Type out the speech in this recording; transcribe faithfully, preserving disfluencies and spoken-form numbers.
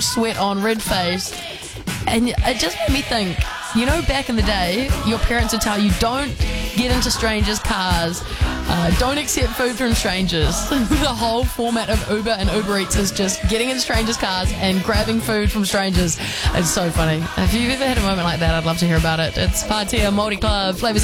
sweat on, red face. And it just made me think, you know, back in the day, your parents would tell you, don't get into strangers' cars, uh, don't accept food from strangers. The whole format of Uber and Uber Eats is just getting in strangers' cars and grabbing food from strangers. It's so funny. If you've ever had a moment like that, I'd love to hear about it. It's Patea Māori Club, Flavours